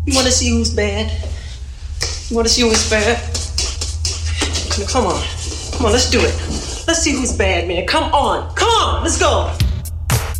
You want to see who's bad? You want to see who's bad? Come on, let's do it. Let's see who's bad, man. Come on, let's go.